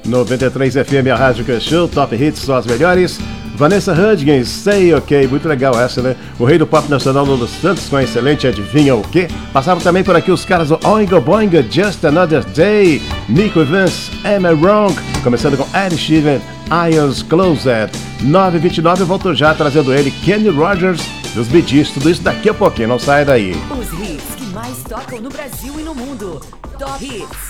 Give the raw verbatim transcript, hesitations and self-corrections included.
noventa e três F M, a rádio que é show, Top Hits, só as melhores. Vanessa Hudgens, Say Ok, muito legal essa, né? O rei do pop nacional, Lulu Santos, com a excelente Adivinha o Quê? Passaram também por aqui os caras do Oingo Boingo, Just Another Day, Nico Evans, Am I Wrong? Começando com Ed Sheeran, Eyes Closed. nove e vinte e nove, eu volto já trazendo ele, Kenny Rogers, dos Bee Gees, tudo isso daqui a pouquinho, não sai daí. Os hits que mais tocam no Brasil e no mundo. Top Hits.